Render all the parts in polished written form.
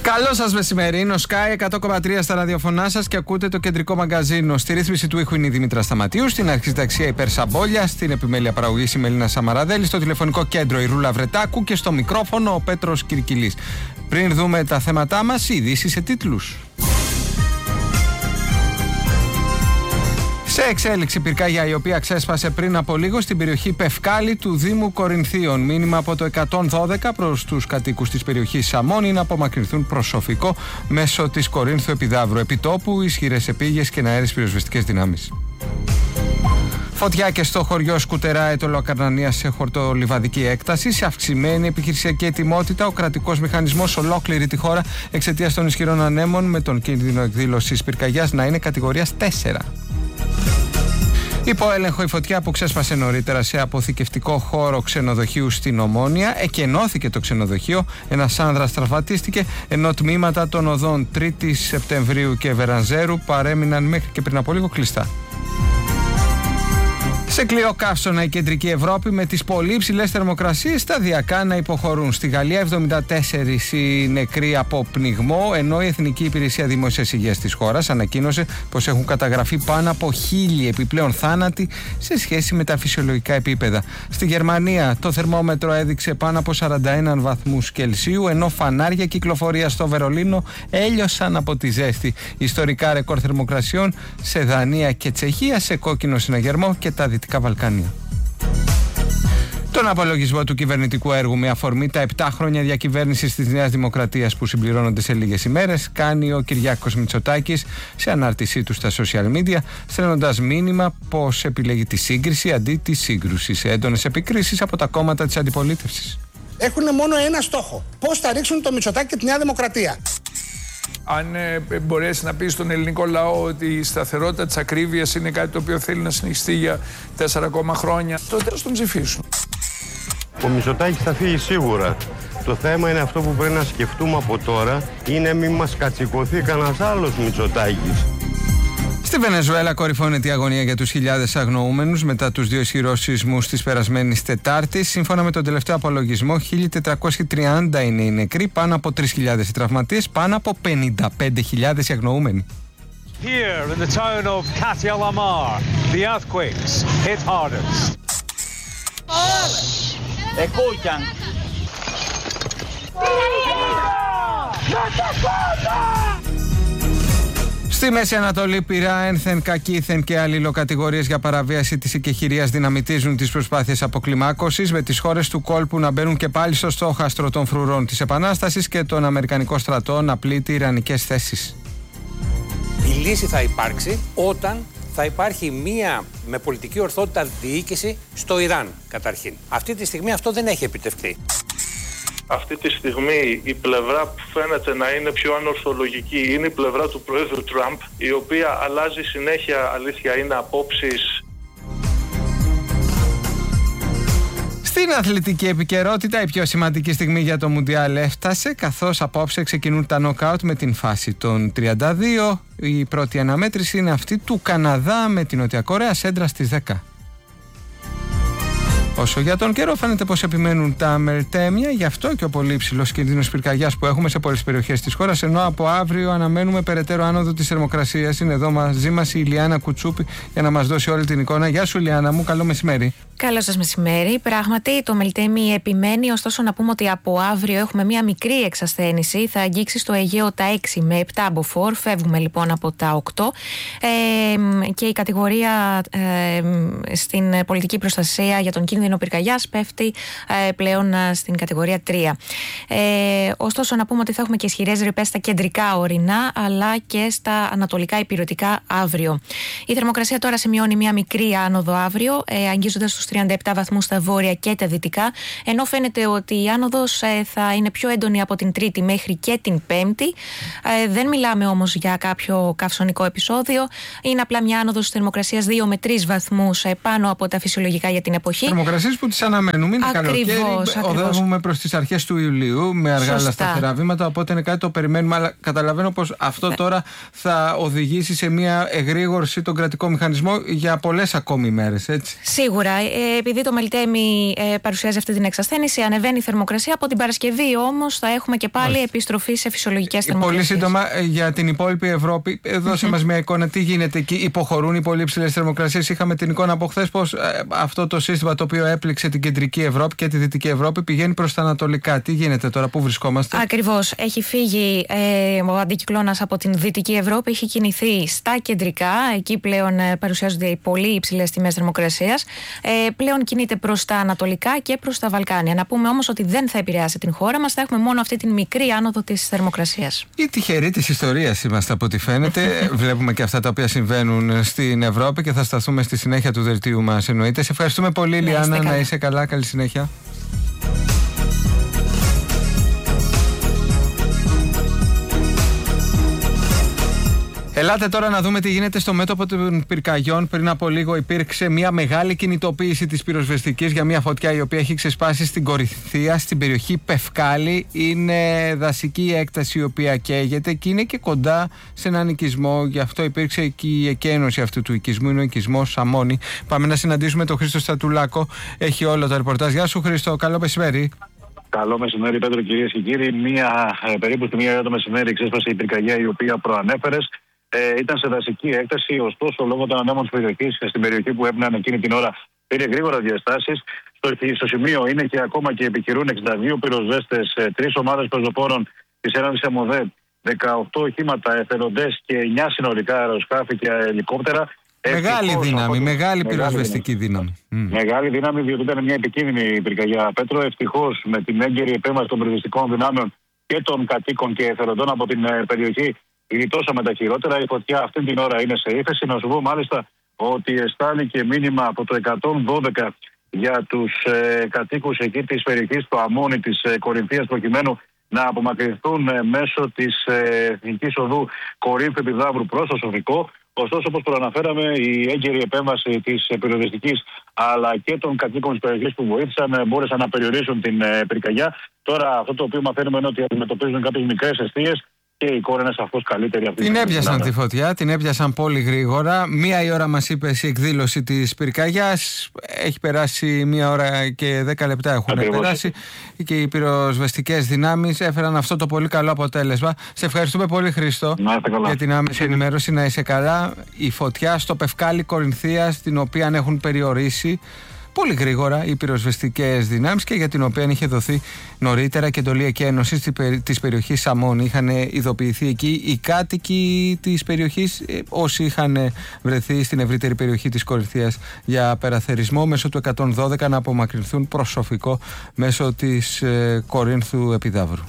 Καλό σας μεσημέρι. Είναι ο Sky 100,3 στα ραδιοφωνά σας και ακούτε το κεντρικό μαγκαζίνο. Στη ρύθμιση του ήχου είναι η Δήμητρα Σταματίου, στην αρχιταξία Υπέρ Σαμπόλια, στην επιμέλεια παραγωγής η Μελίνα Σαμαραδέλη, στο τηλεφωνικό κέντρο η Ρούλα Βρετάκου και στο μικρόφωνο ο Πέτρος Κυρκυλής. Πριν δούμε τα θέματά μας, ειδήσεις σε τίτλους. Σε εξέλιξη πυρκαγιά η οποία ξέσπασε πριν από λίγο στην περιοχή Πευκάλη του Δήμου Κορινθίων. Μήνυμα από το 112 προς τους κατοίκους της περιοχής Σαμών είναι να απομακρυνθούν προσωπικό μέσω της Κορίνθου Επιδαύρου. Επιτόπου ισχυρές επίγειες και αέρες πυροσβεστικές δυνάμεις. Φωτιά και στο χωριό Σκουτερά, Αιτωλοακαρνανία, σε χορτολιβαδική έκταση. Σε αυξημένη επιχειρησιακή ετοιμότητα, ο κρατικός μηχανισμός ολόκληρη τη χώρα εξαιτίας των ισχυρών ανέμων με τον κίνδυνο εκδήλωσης πυρκαγιάς να είναι κατηγορίας 4. Υπό έλεγχο η φωτιά που ξέσπασε νωρίτερα σε αποθηκευτικό χώρο ξενοδοχείου στην Ομόνια. Εκενώθηκε το ξενοδοχείο, ένας άνδρας τραυματίστηκε, ενώ τμήματα των οδών 3η Σεπτεμβρίου και Βερανζέρου παρέμειναν μέχρι και πριν από λίγο κλειστά. Σε κλειό καύσωνα η κεντρική Ευρώπη με τις πολύ υψηλές θερμοκρασίες σταδιακά να υποχωρούν. Στη Γαλλία 74 οι νεκροί από πνιγμό, ενώ η Εθνική Υπηρεσία Δημόσιας Υγείας της χώρας ανακοίνωσε πως έχουν καταγραφεί πάνω από 1.000 επιπλέον θάνατοι σε σχέση με τα φυσιολογικά επίπεδα. Στη Γερμανία το θερμόμετρο έδειξε πάνω από 41 βαθμούς Κελσίου, ενώ φανάρια κυκλοφορία στο Βερολίνο έλειωσαν από τη ζέστη. Ιστορικά ρεκόρ θερμοκρασιών σε Δανία και Τσεχία, σε κόκκινο συναγερμό και τα Δυτικά Βαλκάνια. Τον απολογισμό του κυβερνητικού έργου με αφορμή τα 7 χρόνια διακυβέρνησης της Νέας Δημοκρατίας που συμπληρώνονται σε λίγες ημέρες κάνει ο Κυριάκος Μητσοτάκης σε ανάρτησή του στα social media, στέλνοντας μήνυμα πως επιλέγει τη σύγκριση αντί τη σύγκρουση, σε έντονες επικρίσεις από τα κόμματα της αντιπολίτευσης. Έχουν μόνο ένα στόχο: πώς θα ρίξουν το Μητσοτάκη και τη Νέα Δημοκρατία. Αν μπορέσει να πει στον ελληνικό λαό ότι η σταθερότητα της ακρίβειας είναι κάτι το οποίο θέλει να συνεχιστεί για 4 ακόμα χρόνια, τότε θα τον ψηφίσουν. Ο Μητσοτάκης θα φύγει σίγουρα. Το θέμα είναι αυτό που πρέπει να σκεφτούμε από τώρα, είναι μην μας κατσικωθεί κανένας άλλος Μητσοτάκης. Στη Βενεζουέλα κορυφώνεται η αγωνία για τους χιλιάδες αγνοούμενους μετά τους 2 ισχυρούς σεισμούς της περασμένης Τετάρτης. Σύμφωνα με τον τελευταίο απολογισμό, 1.430 είναι οι νεκροί, πάνω από 3.000 οι τραυματίες, πάνω από 55.000 οι αγνοούμενοι. Here in the town of Katia Lamar, the earthquakes hit hardest. Escuchan. Στη Μέση Ανατολή, πυρά, ένθεν, κακήθεν και αλληλοκατηγορίες για παραβίαση της οικεχηρίας δυναμητίζουν τις προσπάθειες αποκλιμάκωσης, με τις χώρες του κόλπου να μπαίνουν και πάλι στο στόχαστρο των φρουρών της Επανάστασης και τον Αμερικανικό στρατό να πλήττει ιρανικές θέσεις. Η λύση θα υπάρξει όταν θα υπάρχει μία με πολιτική ορθότητα διοίκηση στο Ιράν, καταρχήν. Αυτή τη στιγμή αυτό δεν έχει επιτευχθεί. Αυτή τη στιγμή η πλευρά που φαίνεται να είναι πιο ανορθολογική είναι η πλευρά του Πρόεδρου Τραμπ, η οποία αλλάζει συνέχεια, αλήθεια είναι, απόψεις. Στην αθλητική επικαιρότητα, η πιο σημαντική στιγμή για το Μουντιάλ έφτασε, καθώς απόψε ξεκινούν τα νοκάουτ με την φάση των 32. Η πρώτη αναμέτρηση είναι αυτή του Καναδά με την Νότια Κορέα, σέντρα στις 10. Όσο για τον καιρό, φαίνεται πως επιμένουν τα αμερτέμια, γι' αυτό και ο πολύ υψηλός κίνδυνος πυρκαγιάς που έχουμε σε πολλές περιοχές της χώρας. Ενώ από αύριο αναμένουμε περαιτέρω άνοδο της θερμοκρασίας. Είναι εδώ μαζί μας η Ηλιάνα Κουτσούπη για να μας δώσει όλη την εικόνα. Γεια σου, Ηλιάνα μου, καλό μεσημέρι. Καλό σας μεσημέρι. Πράγματι, το Μελτέμι επιμένει, ωστόσο να πούμε ότι από αύριο έχουμε μία μικρή εξασθένηση. Θα αγγίξει στο Αιγαίο τα 6 με 7 μποφόρ. Φεύγουμε λοιπόν από τα 8. Και η κατηγορία στην πολιτική προστασία για τον κίνδυνο πυρκαγιάς πέφτει πλέον στην κατηγορία 3. Ωστόσο, να πούμε ότι θα έχουμε και ισχυρές ρηπές στα κεντρικά ορεινά, αλλά και στα ανατολικά υπηρετικά αύριο. Η θερμοκρασία τώρα σημειώνει μία μικρή άνοδο αύριο, αγγίζοντας τους 37 βαθμούς στα βόρεια και τα δυτικά, ενώ φαίνεται ότι η άνοδος θα είναι πιο έντονη από την Τρίτη μέχρι και την Πέμπτη. Δεν μιλάμε όμως για κάποιο καυσονικό επεισόδιο. Είναι απλά μια άνοδος της θερμοκρασίας 2 με 3 βαθμούς πάνω από τα φυσιολογικά για την εποχή. θερμοκρασίες που τις αναμένουμε. Είναι καλοκαίρι. Οδεύουμε προς τις αρχές του Ιουλίου με αργά αλλά σταθερά βήματα. Οπότε είναι κάτι το περιμένουμε. Αλλά καταλαβαίνω πως αυτό τώρα θα οδηγήσει σε μια εγρήγορση τον κρατικό μηχανισμό για πολλές ακόμη μέρες, έτσι. Σίγουρα. Επειδή το Μελιτέμι παρουσιάζει αυτή την εξασθένηση, ανεβαίνει η θερμοκρασία. Από την Παρασκευή όμως θα έχουμε και πάλι επιστροφή σε φυσιολογικές θερμοκρασίες. Πολύ σύντομα για την υπόλοιπη Ευρώπη. Δώσε μας μια εικόνα. Τι γίνεται εκεί, υποχωρούν οι πολύ υψηλές θερμοκρασίες? Είχαμε την εικόνα από χθες πως αυτό το σύστημα το οποίο έπληξε την κεντρική Ευρώπη και τη δυτική Ευρώπη πηγαίνει προς τα ανατολικά. Τι γίνεται τώρα, πού βρισκόμαστε? Ακριβώς. Έχει φύγει ο αντικυκλώνας από την δυτική Ευρώπη, έχει κινηθεί στα κεντρικά. Εκεί πλέον παρουσιάζονται οι πολύ υψηλές τιμές θερμοκρασίας. Πλέον κινείται προς τα ανατολικά και προς τα Βαλκάνια. Να πούμε όμως ότι δεν θα επηρεάσει την χώρα μας. Θα έχουμε μόνο αυτή την μικρή άνοδο της θερμοκρασίας. Οι τυχεροί της ιστορίας είμαστε από ό,τι φαίνεται. Βλέπουμε και αυτά τα οποία συμβαίνουν στην Ευρώπη και θα σταθούμε στη συνέχεια του δελτίου μας, εννοείται. Σε ευχαριστούμε πολύ, Λιάννα. Να είσαι καλά. Καλή συνέχεια. Ελάτε τώρα να δούμε τι γίνεται στο μέτωπο των πυρκαγιών. Πριν από λίγο υπήρξε μια μεγάλη κινητοποίηση της πυροσβεστικής για μια φωτιά η οποία έχει ξεσπάσει στην Κορινθία, στην περιοχή Πευκάλη. Είναι δασική έκταση η οποία καίγεται και είναι και κοντά σε έναν οικισμό. Γι' αυτό υπήρξε και η εκένωση αυτού του οικισμού. Είναι ο οικισμός Σαμώνη. Πάμε να συναντήσουμε τον Χρήστο Στατουλάκο. Έχει όλο το ρεπορτάζ. Γεια σου, Χρήστο. Καλό μεσημέρι. Καλό μεσημέρι, Πέτρο, κυρίες και κύριοι. Περίπου στη 1 ώρα το μεσημέρι ξέσπασε η πυρκαγιά η οποία προανέφερες. Ήταν σε δασική έκταση, ωστόσο λόγω των ανέμων της περιοχής στην περιοχή που έπαιρναν εκείνη την ώρα πήρε γρήγορα διαστάσεις. Στο σημείο είναι και ακόμα και επιχειρούν 62 πυροσβέστες, 3 ομάδες πεζοπόρων της Ένωσης ΕΜΟΔΕ, 18 οχήματα εθελοντές και 9 συνολικά αεροσκάφη και ελικόπτερα. Μεγάλη δύναμη, μεγάλη πυροσβεστική δύναμη. Μεγάλη δύναμη, διότι ήταν μια επικίνδυνη πυρκαγιά, Πέτρο. Ευτυχώς με την έγκαιρη επέμβαση των πυροσβεστικών δυνάμεων και των κατοίκων και εθελοντών από την περιοχή γλιτώσαμε τα χειρότερα. Η φωτιά αυτή την ώρα είναι σε ύφεση. Να σου πω μάλιστα ότι εστάληκε μήνυμα από το 112 για τους κατοίκους εκεί της περιοχής του Αμμόνη της Κορινθίας, προκειμένου να απομακρυνθούν μέσω της εθνικής οδού Κορίνθου Επιδαύρου προς το Σοφικό. Ωστόσο, όπως προαναφέραμε, η έγκαιρη επέμβαση της πυροσβεστικής αλλά και των κατοίκων της περιοχής που βοήθησαν μπόρεσαν να περιορίσουν την πυρκαγιά. Τώρα, αυτό το οποίο μαθαίνουμε είναι ότι αντιμετωπίζουν κάποιες μικρές αιστείες και η εικόνα είναι σαφώς καλύτερη. Την έπιασαν τη φωτιά, την έπιασαν πολύ γρήγορα. 1 ώρα μας είπες η εκδήλωση της πυρκαγιάς. Έχει περάσει 1 ώρα και 10 λεπτά έχουν περάσει. Και οι πυροσβεστικές δυνάμεις έφεραν αυτό το πολύ καλό αποτέλεσμα. Σε ευχαριστούμε πολύ, Χρήστο, για την άμεση ενημέρωση. Να είσαι καλά. Η φωτιά στο Πευκάλη Κορινθίας, την οποία έχουν περιορίσει πολύ γρήγορα οι πυροσβεστικές δυνάμεις και για την οποία είχε δοθεί νωρίτερα και εντολή εκένωσης της περιοχής Σαμώνη. Είχαν ειδοποιηθεί εκεί οι κάτοικοι της περιοχής, όσοι είχαν βρεθεί στην ευρύτερη περιοχή της Κορινθίας για περαθερισμό μέσω του 112 να απομακρυνθούν προς Σοφικό μέσω της Κορίνθου Επιδαύρου.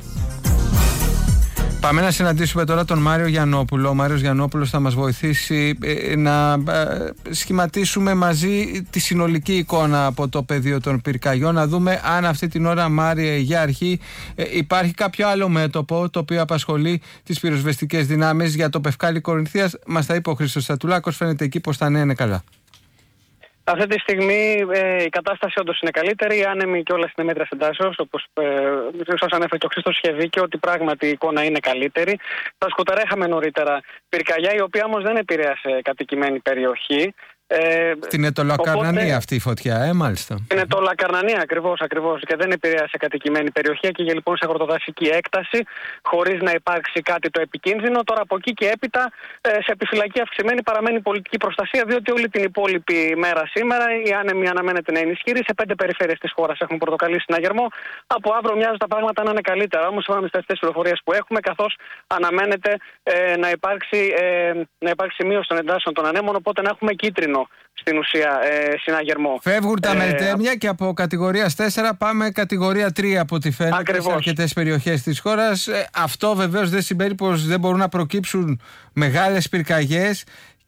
Πάμε να συναντήσουμε τώρα τον Μάριο Γιαννόπουλο. Ο Μάριος Γιαννόπουλος θα μας βοηθήσει να σχηματίσουμε μαζί τη συνολική εικόνα από το πεδίο των πυρκαγιών. Να δούμε αν αυτή την ώρα, Μάρια, για αρχή υπάρχει κάποιο άλλο μέτωπο το οποίο απασχολεί τις πυροσβεστικές δυνάμεις για το Πευκάλη Κορινθίας. Μας τα είπε ο Χρήστος Στατουλάκος. Φαίνεται εκεί πως τα είναι καλά. Αυτή τη στιγμή η κατάσταση όντως είναι καλύτερη, οι άνεμοι και όλα στην μέτρια εντάσσεως, όπως σας ανέφερε και ο Χρήστος, είχε δίκιο ότι πράγματι η εικόνα είναι καλύτερη. Τα σκουταρά είχαμε νωρίτερα πυρκαγιά, η οποία όμως δεν επηρέασε κατοικημένη περιοχή. Στην Ετωλακαρνανία αυτή η φωτιά, μάλιστα. Στην Ετωλακαρνανία, ακριβώς. Και δεν επηρέασε κατοικημένη περιοχή και λοιπόν σε αγροτοδασική έκταση, χωρίς να υπάρξει κάτι το επικίνδυνο. Τώρα από εκεί και έπειτα, σε επιφυλακή αυξημένη παραμένει πολιτική προστασία, διότι όλη την υπόλοιπη μέρα σήμερα η άνεμη αναμένεται να είναι ισχυρή. Σε 5 περιφέρειες της χώρας έχουν πρωτοκαλεί συναγερμό. Από αύριο μοιάζουν τα πράγματα να είναι καλύτερα. Όμως, σύμφωνα με τις τελευταίες πληροφορίες που έχουμε, καθώς αναμένεται να υπάρξει μείωση των εντάσσεων των ανέμων, οπότε να έχουμε κίτρινο στην ουσία συναγερμό. Φεύγουν τα μελτέμια και από κατηγορία 4 πάμε κατηγορία 3 από ό,τι φαίνεται σε αρκετές περιοχές της χώρας. Αυτό βεβαίως δεν σημαίνει πως δεν μπορούν να προκύψουν μεγάλες πυρκαγιές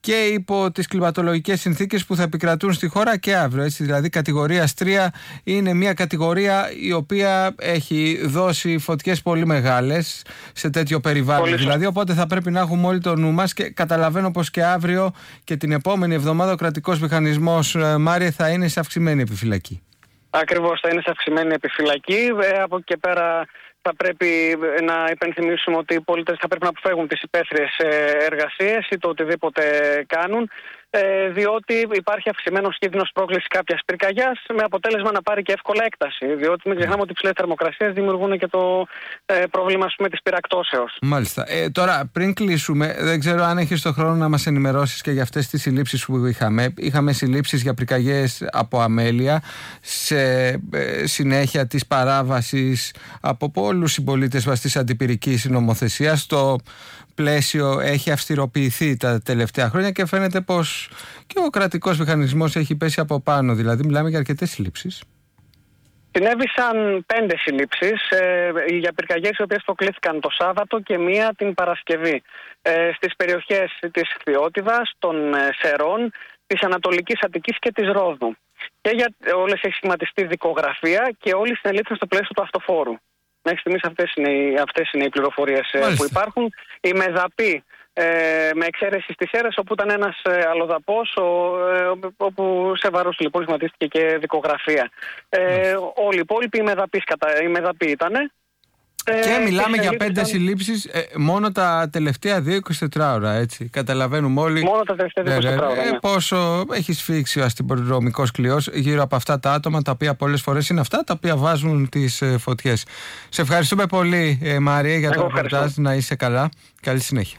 και υπό τις κλιματολογικές συνθήκες που θα επικρατούν στη χώρα και αύριο. Έτσι, δηλαδή, κατηγορίας 3 είναι μια κατηγορία η οποία έχει δώσει φωτιές πολύ μεγάλες σε τέτοιο περιβάλλον. Δηλαδή, οπότε θα πρέπει να έχουμε όλοι το νου μας και καταλαβαίνω πως και αύριο και την επόμενη εβδομάδα ο κρατικός μηχανισμός, Μάριε, θα είναι σε αυξημένη επιφυλακή. Ακριβώς, θα είναι σε αυξημένη επιφυλακή. Από εκεί και πέρα θα πρέπει να υπενθυμίσουμε ότι οι πολίτες θα πρέπει να αποφεύγουν τις υπαίθριες εργασίες ή το οτιδήποτε κάνουν, διότι υπάρχει αυξημένος κίνδυνος πρόκλησης κάποιας πυρκαγιάς με αποτέλεσμα να πάρει και εύκολα έκταση. Διότι μην ξεχνάμε ότι οι ψηλές θερμοκρασίες δημιουργούν και το πρόβλημα, ας πούμε, της πυρακτώσεως. Μάλιστα. Τώρα, πριν κλείσουμε, δεν ξέρω αν έχεις το χρόνο να μας ενημερώσεις και για αυτές τις συλλήψεις που είχαμε. Είχαμε συλλήψεις για πυρκαγιές από αμέλεια, σε συνέχεια της παράβασης από πολλούς συμπολίτες μας της αντιπυρικής νομοθεσίας. Το πλαίσιο έχει αυστηροποιηθεί τα τελευταία χρόνια και φαίνεται πως και ο κρατικός μηχανισμός έχει πέσει από πάνω. Δηλαδή, μιλάμε για αρκετές συλλήψεις. Συνέβησαν 5 συλλήψεις για πυρκαγιές οι οποίες προκλήθηκαν το Σάββατο και μία την Παρασκευή στις περιοχές της Χθιώτιδας, των Σερών, της Ανατολικής Αττικής και της Ρόδου. Και για όλες έχει σχηματιστεί δικογραφία και όλοι συνελήφθησαν στο πλαίσιο του αυτοφόρου. Μέχρι στιγμής αυτές είναι οι πληροφορίες που υπάρχουν. Η Μεδαπή, με εξαίρεση στις Σέρρες, όπου ήταν ένας αλλοδαπός, όπου σε βάρος λοιπόν σχηματίστηκε και δικογραφία. Όλοι οι υπόλοιποι η Μεδαπή ήτανε. Και μιλάμε για 5 συλλήψεις μόνο τα τελευταία 2-24 ώρα, έτσι. Καταλαβαίνουμε όλοι. Μόνο τα τελευταία 24 ώρα. Ναι. Πόσο έχει σφίξει ο αστυνομικός κλειός γύρω από αυτά τα άτομα, τα οποία πολλές φορές είναι αυτά τα οποία βάζουν τις φωτιές. Σε ευχαριστούμε πολύ, Μαρία, για το ρεπορτάζ. Να είσαι καλά. Καλή συνέχεια.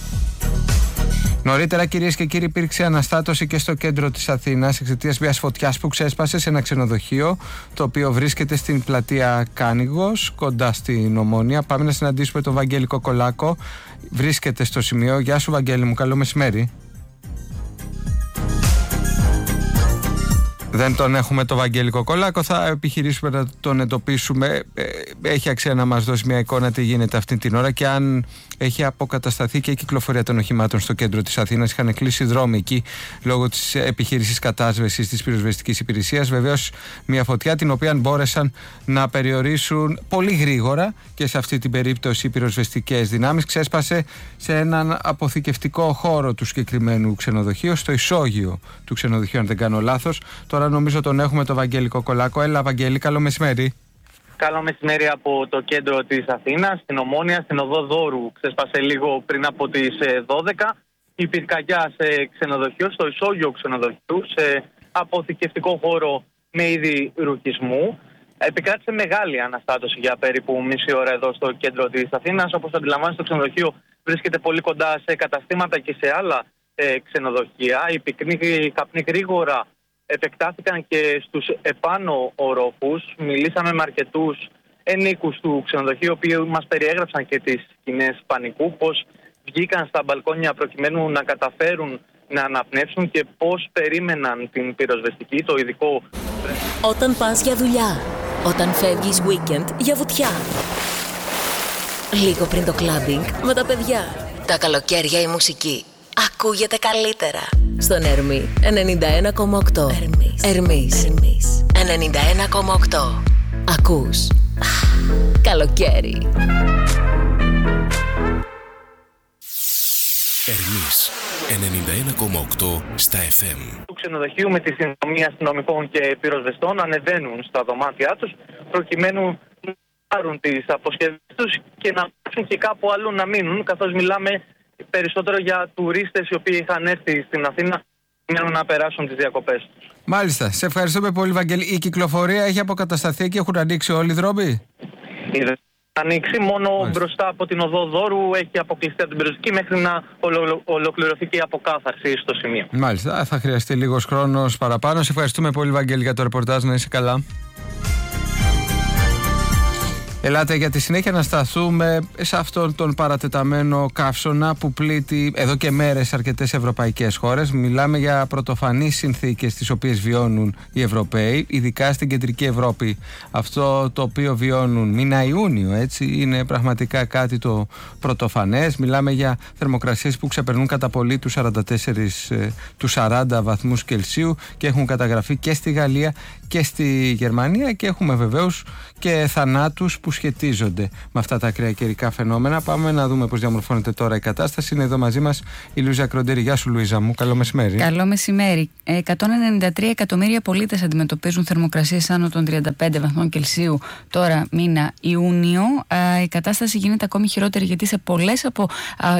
Νωρίτερα, κυρίες και κύριοι, υπήρξε αναστάτωση και στο κέντρο της Αθήνας εξαιτίας μιας φωτιάς που ξέσπασε σε ένα ξενοδοχείο, το οποίο βρίσκεται στην πλατεία Κάνιγος, κοντά στην Ομόνια. Πάμε να συναντήσουμε τον Βαγγέλη Κοκολάκο. Βρίσκεται στο σημείο. Γεια σου, Βαγγέλη μου, καλό μεσημέρι. Δεν τον έχουμε το Βαγγέλη Κοκολάκο, θα επιχειρήσουμε να τον εντοπίσουμε. Έχει αξία να μας δώσει μια εικόνα τι γίνεται αυτή την ώρα και αν έχει αποκατασταθεί και η κυκλοφορία των οχημάτων στο κέντρο της Αθήνας. Είχαν κλείσει δρόμοι εκεί λόγω της επιχείρησης κατάσβεσης της πυροσβεστικής υπηρεσίας. Βεβαίως, μια φωτιά την οποία μπόρεσαν να περιορίσουν πολύ γρήγορα και σε αυτή την περίπτωση οι πυροσβεστικές δυνάμεις. Ξέσπασε σε έναν αποθηκευτικό χώρο του συγκεκριμένου ξενοδοχείου, στο ισόγειο του ξενοδοχείου, αν δεν κάνω λάθος. Τώρα νομίζω τον έχουμε το Βαγγέλη Κοκολάκο. Έλα, Βαγγέλη, καλό μεσημέρι. Καλό μεσημέρι από το κέντρο της Αθήνας, στην Ομόνια, στην οδό Δόρου. Ξέσπασε λίγο πριν από τις 12. Η πυρκαγιά σε ξενοδοχείο, στο ισόγειο ξενοδοχείου, σε αποθηκευτικό χώρο με είδη ρουχισμού. Επικράτησε μεγάλη αναστάτωση για περίπου μισή ώρα εδώ στο κέντρο της Αθήνας. Όπως αντιλαμβάνεστε, το ξενοδοχείο βρίσκεται πολύ κοντά σε καταστήματα και σε άλλα ξενοδοχεία. Οι πυκνοί καπνοί γρήγορα επεκτάθηκαν και στους επάνω ορόφους. Μιλήσαμε με αρκετούς ενίκους του ξενοδοχείου, οι οποίοι μας περιέγραψαν και τις σκηνές πανικού, πώς βγήκαν στα μπαλκόνια προκειμένου να καταφέρουν να αναπνεύσουν και πώς περίμεναν την πυροσβεστική, το ειδικό. Όταν πας για δουλειά, όταν φεύγεις weekend για βουτιά, λίγο πριν το clubbing με τα παιδιά, τα καλοκαίρια η μουσική ακούγεται καλύτερα. Στον Ερμή 91,8. Ερμής 91,8. Ακούς καλοκαίρι. Ερμής 91,8 στα FM. Του ξενοδοχείου με τη συνδρομή αστυνομικών και πυροσβεστών ανεβαίνουν στα δωμάτια τους προκειμένου να πάρουν τις αποσκευές τους και να πάνε και κάπου αλλού να μείνουν, καθώς μιλάμε περισσότερο για τουρίστες οι οποίοι είχαν έρθει στην Αθήνα να περάσουν τις διακοπές τους. Μάλιστα. Σε ευχαριστούμε πολύ, Βαγγέλη. Η κυκλοφορία έχει αποκατασταθεί και έχουν ανοίξει όλοι οι δρόμοι. Ανοίξει μόνο μπροστά από την οδό Δόρου, έχει αποκλειστεί από την πυροσβεστική μέχρι να ολοκληρωθεί και η αποκάθαρση στο σημείο. Μάλιστα. Θα χρειαστεί λίγος χρόνος παραπάνω. Σε ευχαριστούμε πολύ, Βαγγέλη, για το ρεπορτάζ. Να είσαι καλά. Ελάτε για τη συνέχεια να σταθούμε σε αυτόν τον παρατεταμένο καύσωνα που πλήττει εδώ και μέρες αρκετές ευρωπαϊκές χώρες. Μιλάμε για πρωτοφανείς συνθήκες τις οποίες βιώνουν οι Ευρωπαίοι, ειδικά στην κεντρική Ευρώπη. Αυτό το οποίο βιώνουν μήνα Ιούνιο, έτσι, είναι πραγματικά κάτι το πρωτοφανές. Μιλάμε για θερμοκρασίες που ξεπερνούν κατά πολύ τους 40 βαθμούς Κελσίου και έχουν καταγραφεί και στη Γαλλία και στη Γερμανία, και έχουμε βεβαίως και θανάτους που σχετίζονται με αυτά τα ακραία καιρικά φαινόμενα. Πάμε να δούμε πώς διαμορφώνεται τώρα η κατάσταση. Είναι εδώ μαζί μας η Λουίζα Κροντήρη. Γεια σου, Λουίζα μου. Καλό μεσημέρι. Καλό μεσημέρι. 193 εκατομμύρια πολίτες αντιμετωπίζουν θερμοκρασίες άνω των 35 βαθμών Κελσίου τώρα μήνα Ιούνιο. Η κατάσταση γίνεται ακόμη χειρότερη, γιατί σε πολλές από